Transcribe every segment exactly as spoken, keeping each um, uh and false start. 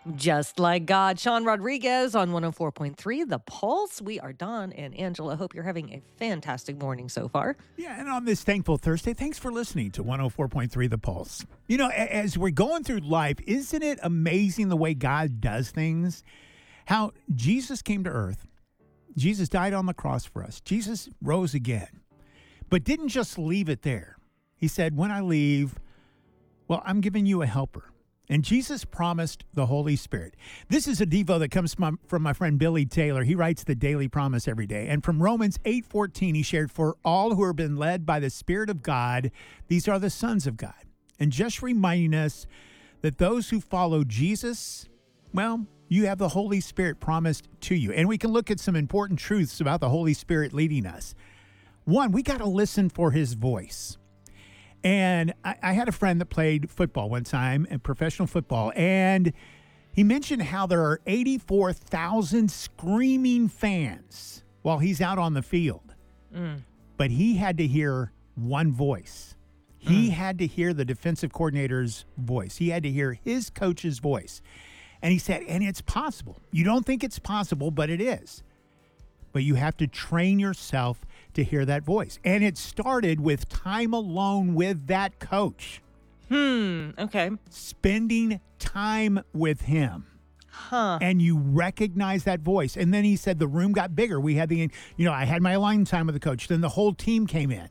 Just like God. Sean Rodriguez on one oh four point three, The Pulse. We are done. And Angela, hope you're having a fantastic morning so far. Yeah, and on this Thankful Thursday, thanks for listening to one oh four point three The Pulse. You know, a- as we're going through life, isn't it amazing the way God does things? How Jesus came to earth. Jesus died on the cross for us. Jesus rose again, but didn't just leave it there. He said, when I leave, well, I'm giving you a helper. And Jesus promised the Holy Spirit. This is a devo that comes from, from my friend Billy Taylor. He writes the Daily Promise every day. And from Romans eight fourteen, he shared, for all who have been led by the Spirit of God, these are the sons of God. And just reminding us that those who follow Jesus, well, you have the Holy Spirit promised to you. And we can look at some important truths about the Holy Spirit leading us. One, we got to listen for his voice. And I, I had a friend that played football one time, in professional football, and he mentioned how there are eighty-four thousand screaming fans while he's out on the field. Mm. But he had to hear one voice. He mm. had to hear the defensive coordinator's voice. He had to hear his coach's voice. And he said, and it's possible. You don't think it's possible, but it is. But you have to train yourself to hear that voice. And it started with time alone with that coach. Hmm, okay. Spending time with him. Huh. And you recognize that voice. And then he said the room got bigger. We had the, you know, I had my line time with the coach. Then the whole team came in.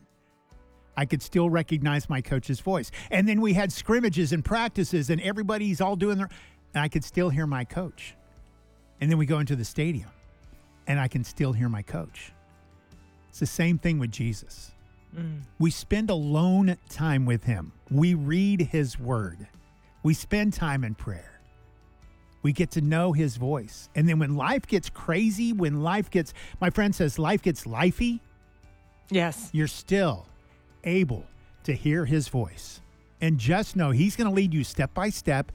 I could still recognize my coach's voice. And then we had scrimmages and practices and everybody's all doing their, and I could still hear my coach. And then we go into the stadium and I can still hear my coach. It's the same thing with Jesus. Mm. We spend alone time with him. We read his word. We spend time in prayer. We get to know his voice. And then when life gets crazy, when life gets, my friend says life gets lifey. Yes. You're still able to hear his voice. And just know he's going to lead you step by step.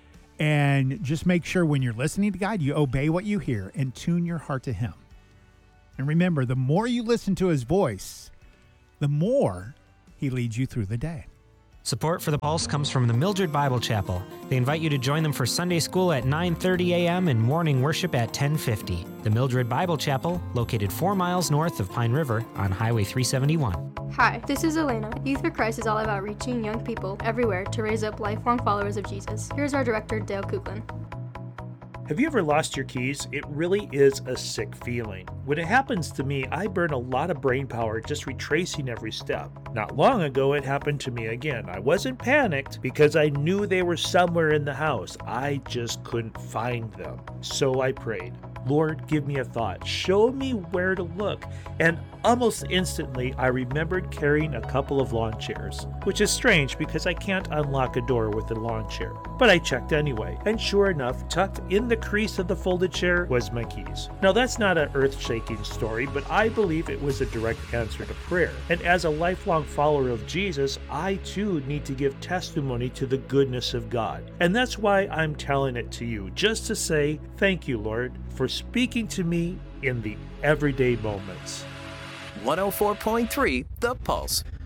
And just make sure when you're listening to God, you obey what you hear and tune your heart to him. And remember, the more you listen to his voice, the more he leads you through the day. Support for The Pulse comes from the Mildred Bible Chapel. They invite you to join them for Sunday school at nine thirty a.m. and morning worship at ten fifty. The Mildred Bible Chapel, located four miles north of Pine River on Highway three seventy-one. Hi, this is Elena. Youth for Christ is all about reaching young people everywhere to raise up lifelong followers of Jesus. Here's our director, Dale Kuklin. Have you ever lost your keys? It really is a sick feeling. When it happens to me, I burn a lot of brain power just retracing every step. Not long ago, it happened to me again. I wasn't panicked because I knew they were somewhere in the house. I just couldn't find them. So I prayed, Lord, give me a thought. Show me where to look. And almost instantly, I remembered carrying a couple of lawn chairs, which is strange because I can't unlock a door with a lawn chair. But I checked anyway, and sure enough, tucked in the crease of the folded chair was my keys. Now that's not an earth-shaking story, but I believe it was a direct answer to prayer. And as a lifelong follower of Jesus, I too need to give testimony to the goodness of God. And that's why I'm telling it to you, just to say, thank you, Lord, for speaking to me in the everyday moments. one oh four point three The Pulse.